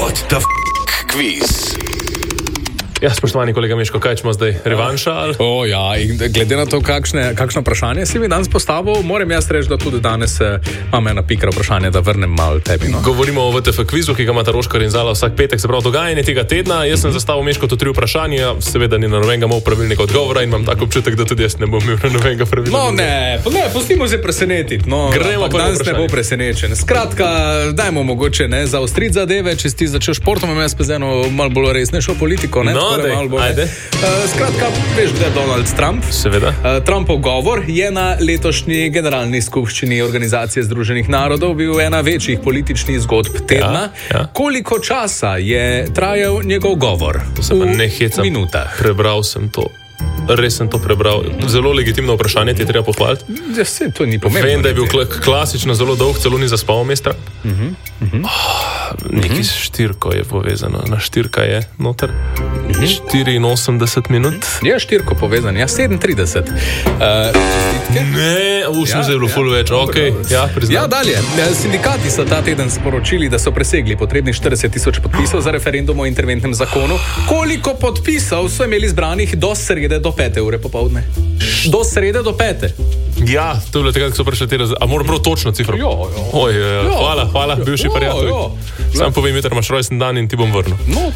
What the quiz? Ja, spoštovani kolega Miško, kaj ćemo zdaj? Revanša? Ali? Ja, in glede na to, kakšno vprašanje si mi danes postavil, moram jaz reči, da tudi danes imam ena pikra vprašanja, da vrnem malo tebi. No? Govorimo o VTF kvizu, ki ga ima Roškar in Zala vsak petek, se pravi dogajanje tega tedna. Jaz sem zastavil Miško to 3 vprašanja, seveda ni na nobenega imel pravilnega odgovora in imam tako občutek, da tudi jaz ne bom imel na nobenega pravilnega odgovora. No ne, pustimo se presenetiti. No, gremo pa danes ne bo presenečen. Skratka, dajmo mogoče zaostriti zadeve, če si začel športom, imam jaz pa z eno malo bolj resnejšo politiko. Ne? Ajde. Skratka, veš, da je Donald Trump. Seveda. Trumpov govor je na letošnji generalni skupščini Organizacije Združenih narodov bil ena večjih političnih zgodb tedna. Ja. Koliko časa je trajal njegov govor? V minutah. Prebral sem to. Res sem to prebral. Zelo legitimno vprašanje, ti je treba pohvaliti. Ja, se, to ni pomembno. Vem, da je bil klasično zelo dolg, celo ni zaspal mestra. Neki s štirko je povezano. Na štirka je noter. 84 minut. Je štirko povezan, ja, 37. Ne, sem zelo full več. Okay. Ja, dalje. Sindikati so ta teden sporočili, da so presegli potrebnih 40,000 podpisov za referendum o interventnem zakonu. Koliko podpisov so imeli zbranih do srede do 5. ure popoldne? Do srede do 5. Ja, to je bilo takrat, ko so prišli te a moram prav točno cifro? Hvala, bivši prijatelj. Sam povem, jutri imaš rojsten dan in ti bom vrnil.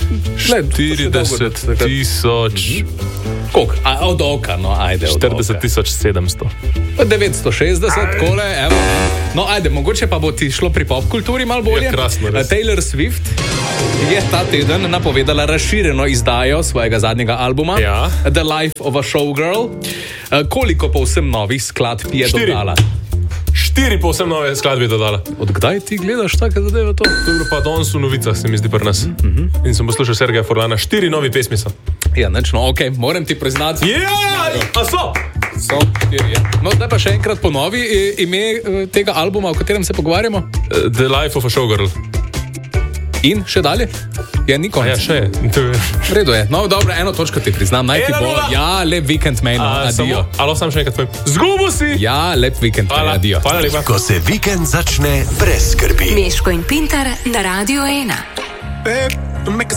40,000. Koliko? Od oka, no, ajde. 40,700. 960, kole, evo. No, ajde, mogoče pa bo ti šlo pri pop kulturi malo bolje. Ja, krasno, res. Taylor Swift je ta teden napovedala razširjeno izdajo svojega zadnjega albuma, The Life of a Showgirl. Koliko povsem novih skladb je dodala? 4 povsem nove skladbe dodala. Od kdaj ti gledaš take zadeve to? To je bilo pa danes v novicah, se mi zdi pri nas. In sem poslušal Sergeja Furlana, 4 novi pesmi so. Ja, nečno, okej, moram ti priznati. A so? So, 4, ja. No, zdaj pa še enkrat ponovi ime tega albuma, o katerem se pogovarjamo. The Life of a Showgirl. In še dalje? Ja, ni konec. Ja, še je. V redu je. No, dobro, eno točko ti priznam. Najti bo. Ja, lep vikend, mejno. Adijo. Alo, sam še enkrat povem. Zgubo si! Ja, lep vikend. Adijo. Hvala lepa. Ko se vikend začne brez skrbi. Miško in Pintar na Radio 1.